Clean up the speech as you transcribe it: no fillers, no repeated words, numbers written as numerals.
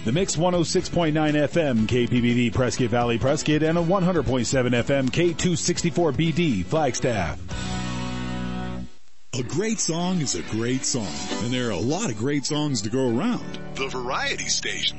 The Mix 106.9 FM KPBD Prescott Valley Prescott and a 100.7 FM K264BD Flagstaff. A great song is a great song, and there are a lot of great songs to go around. The Variety Station.